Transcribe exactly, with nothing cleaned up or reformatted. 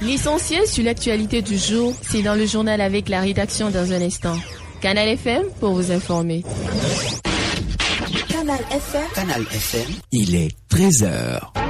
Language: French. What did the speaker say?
L'essentiel sur l'actualité du jour, c'est dans le journal avec la rédaction dans un instant. Canal F M pour vous informer. Canal F M. Canal F M. Il est treize heures.